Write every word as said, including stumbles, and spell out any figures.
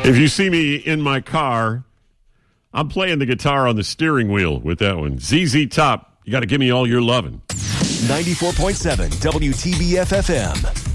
If you see me in my car, I'm playing the guitar on the steering wheel with that one. Z Z Top, you got to give me all your lovin'. ninety-four point seven W T B F F M.